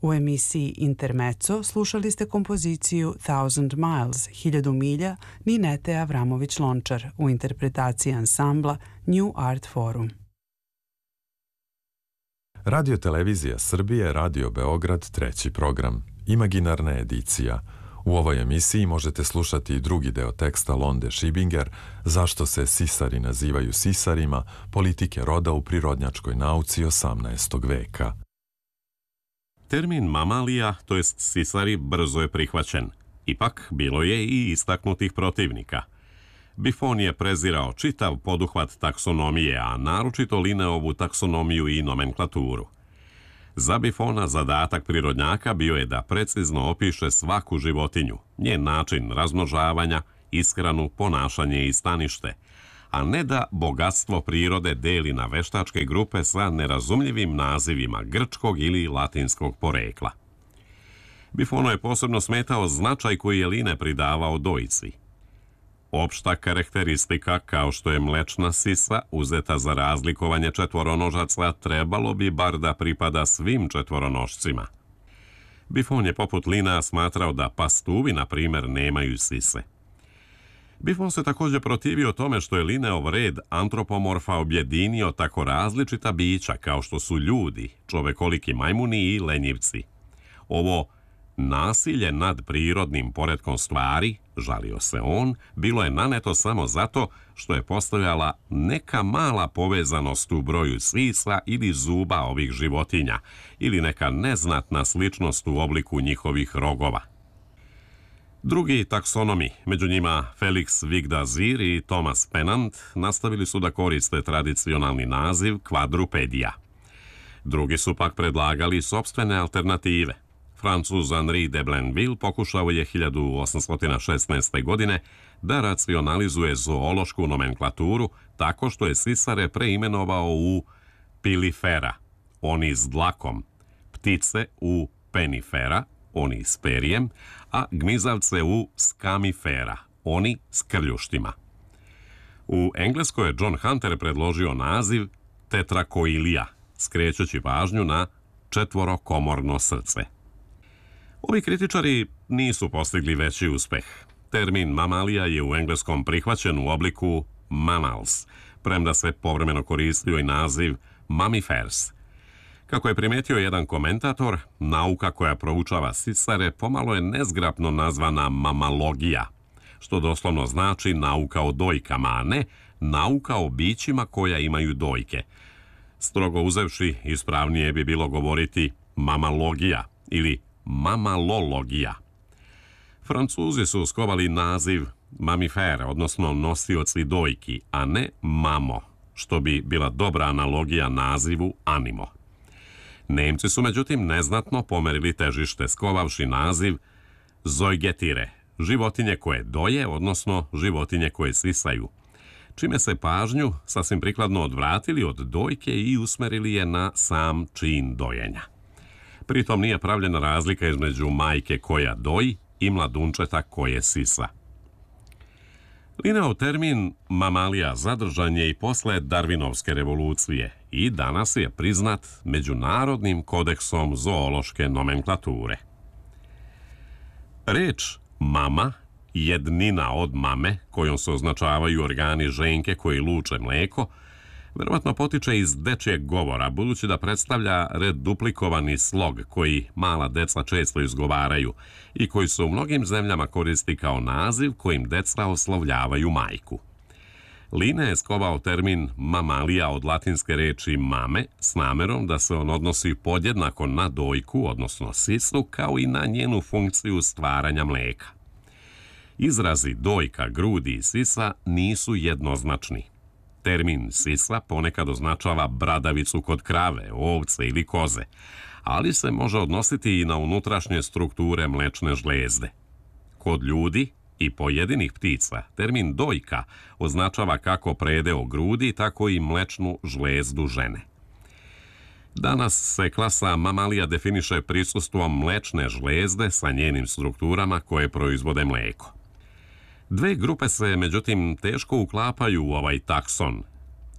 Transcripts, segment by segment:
U emisiji Intermezzo slušali ste kompoziciju Thousand Miles, 1000 milja, Ninete Avramović-Lončar u interpretaciji ansambla New Art Forum. Radio Televizija Srbije, Radio Beograd, treći program. Imaginarna edicija. U ovoj emisiji možete slušati i drugi deo teksta Londe Šibinger, zašto se sisari nazivaju sisarima, politike roda u prirodnjačkoj nauci 18. veka. Termin mamalija, to jest sisari, brzo je prihvaćen. Ipak, bilo je i istaknutih protivnika. Buffon je prezirao čitav poduhvat taksonomije, a naročito Linneovu taksonomiju i nomenklaturu. Za Buffona zadatak prirodnjaka bio je da precizno opiše svaku životinju, njen način razmnožavanja, ishranu, ponašanje i stanište, a ne da bogatstvo prirode deli na veštačke grupe sa nerazumljivim nazivima grčkog ili latinskog porekla. Buffonu je posebno smetao značaj koji je Linne pridavao dojci. Opšta karakteristika, kao što je mlečna sisa, uzeta za razlikovanje četvoronožaca, trebalo bi bar da pripada svim četvoronošcima. Buffon je poput Linnea smatrao da pastuvi, na primjer, nemaju sise. Buffon se također protivio tome što je Linneov red antropomorfa objedinio tako različita bića kao što su ljudi, čovekoliki majmuni i lenjivci. Ovo nasilje nad prirodnim poretkom stvari, žalio se on, bilo je naneto samo zato što je postojala neka mala povezanost u broju sisa ili zuba ovih životinja ili neka neznatna sličnost u obliku njihovih rogova. Drugi taksonomi, među njima Felix Vigdazir i Thomas Pennant, nastavili su da koriste tradicionalni naziv kvadrupedija. Drugi su pak predlagali sopstvene alternative. Francuz Henri de Blainville pokušao je 1816. godine da racionalizuje zoološku nomenklaturu tako što je sisare preimenovao u pilifera, oni s dlakom, ptice u penifera, oni s perijem, a gmizavce u skamifera, oni s krljuštima. U Engleskoj je John Hunter predložio naziv tetrakoilija, skrećući pažnju na četvorokomorno srce. Ovi kritičari nisu postigli veći uspeh. Termin mamalija je u engleskom prihvaćen u obliku mammals, premda se povremeno koristio i naziv mammifers. Kako je primetio jedan komentator, nauka koja proučava sisare pomalo je nezgrapno nazvana mamalogija, što doslovno znači nauka o dojkama, a ne nauka o bićima koja imaju dojke. Strogo uzevši, ispravnije bi bilo govoriti mamalogija ili mamalologija. Francuzi su skovali naziv mamifer, odnosno nosioci dojki, a ne mamo, što bi bila dobra analogija nazivu animo. Nemci su međutim neznatno pomerili težište skovavši naziv zojgetire, životinje koje doje, odnosno životinje koje sisaju, čime se pažnju sasvim prikladno odvratili od dojke i usmerili je na sam čin dojenja. Pritom nije pravljena razlika između majke koja doji i mladunčeta koje sisa. Linneov termin mamalija zadržan je i posle Darwinovske revolucije i danas je priznat Međunarodnim kodeksom zoološke nomenklature. Reč mama, jednina od mame, kojom se označavaju organi ženke koji luče mleko, verovatno potiče iz dečijeg govora, budući da predstavlja reduplikovani slog koji mala deca često izgovaraju i koji se u mnogim zemljama koristi kao naziv kojim deca oslovljavaju majku. Linne je skovao termin mamalija od latinske reči mame s namerom da se on odnosi podjednako na dojku, odnosno sisu, kao i na njenu funkciju stvaranja mleka. Izrazi dojka, grudi i sisa nisu jednoznačni. Termin sisa ponekad označava bradavicu kod krave, ovce ili koze, ali se može odnositi i na unutrašnje strukture mlečne žlezde. Kod ljudi i pojedinih ptica termin dojka označava kako predeo grudi, tako i mlečnu žlezdu žene. Danas se klasa mamalija definiše prisustvom mlečne žlezde sa njenim strukturama koje proizvode mleko. Dve grupe se, međutim, teško uklapaju u ovaj takson.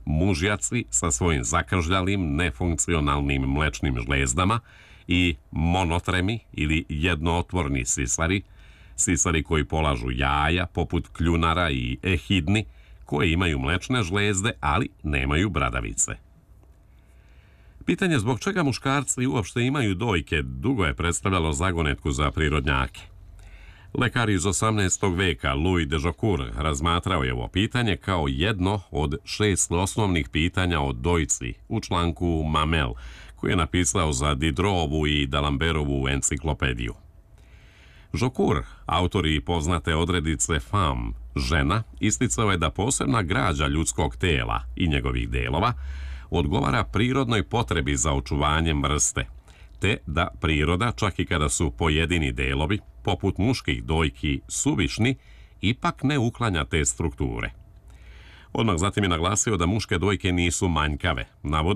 mužjaci sa svojim zakržljalim, nefunkcionalnim mlečnim žlezdama i monotremi ili jednootvorni sisari, sisari koji polažu jaja poput kljunara i ehidni, koje imaju mlečne žlezde, ali nemaju bradavice. Pitanje zbog čega muškarci uopšte imaju dojke dugo je predstavljalo zagonetku za prirodnjake. Lekar iz 18. veka Louis de Jaucourt razmatrao je ovo pitanje kao jedno od 6 osnovnih pitanja o dojci u članku Mamel, koji je napisao za Diderovu i D'Alembertovu enciklopediju. Jaucourt, autor i poznate odredice femme, žena, isticao je da posebna građa ljudskog tela i njegovih delova odgovara prirodnoj potrebi za očuvanjem vrste, te da priroda, čak i kada su pojedini delovi, poput muških dojki, suvišni, ipak ne uklanja te strukture. Odmah zatim je naglasio da muške dojke nisu manjkave, navode